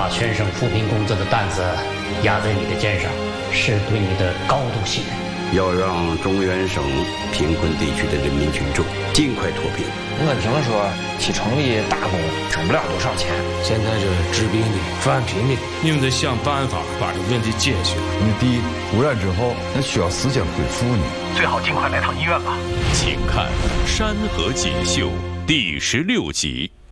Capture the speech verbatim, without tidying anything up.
把全省扶贫工作的担子压在你的肩上，是对你的高度信任。 要让中原省贫困地区的人民群众尽快脱贫。 我听说去城里打工挣不了多少钱， 现在这治病的、扶贫的， 你们得想办法把这个问题解决。 你的地污染之后，那需要时间恢复呢， 最好尽快来趟医院吧。 请看《山河锦绣》第十六集。